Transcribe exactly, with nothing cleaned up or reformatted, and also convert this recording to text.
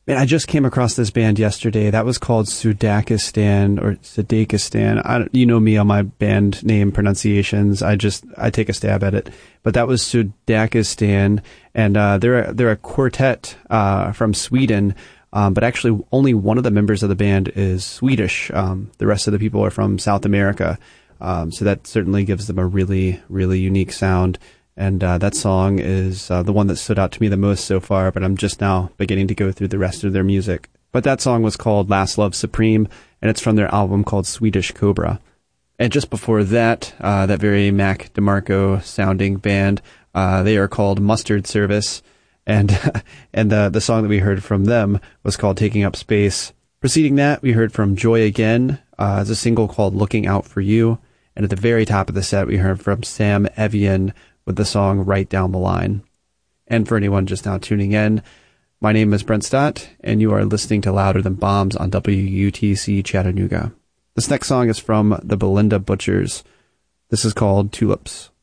Man, I just came across this band yesterday. That was called Sudakistan or Sadakistan. I don't, you know me on my band name pronunciations. I just I take a stab at it. But that was Sudakistan, and uh, they're a, they're a quartet uh, from Sweden. Um, but actually, only one of the members of the band is Swedish. Um, the rest of the people are from South America. Um, so that certainly gives them a really really unique sound. And uh, that song is uh, the one that stood out to me the most so far, but I'm just now beginning to go through the rest of their music. But that song was called Last Love Supreme, and it's from their album called Swedish Cobra. And just before that, uh, that very Mac DeMarco sounding band, uh, they are called Mustard Service, and and the, the song that we heard from them was called Taking Up Space. Preceding that, we heard from Joy Again uh, as a single called Looking Out For You, and at the very top of the set, we heard from Sam Evian with the song Right Down the Line. And for anyone just now tuning in, my name is Brent Stott, and you are listening to Louder Than Bombs on W U T C Chattanooga. This next song is from the Belinda Butchers. This is called Tulips.